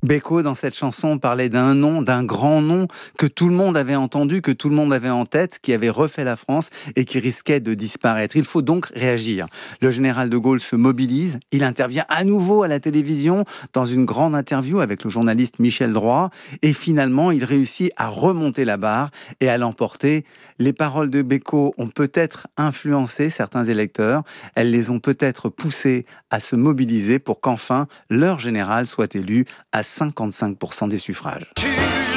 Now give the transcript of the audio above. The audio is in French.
Beko, dans cette chanson, parlait d'un nom, d'un grand nom que tout le monde avait entendu, que tout le monde avait en tête, qui avait refait la France et qui risquait de disparaître. Il faut donc réagir. Le général de Gaulle se mobilise, il intervient à nouveau à la télévision dans une grande interview avec le journaliste Michel Droit et finalement il réussit à remonter la barre et à l'emporter. Les paroles de Beko ont peut-être influencé certains électeurs, elles les ont peut-être poussés à se mobiliser pour qu'enfin leur général soit élu à 55% des suffrages.